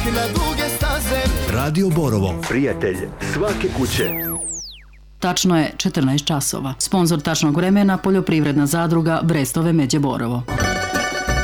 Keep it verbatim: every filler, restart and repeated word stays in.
na duge staze. Radio Borovo, prijatelj svake kuće. Tačno je četrnaest časova. Sponzor tačnog vremena poljoprivredna zadruga Brestove Međe Borovo.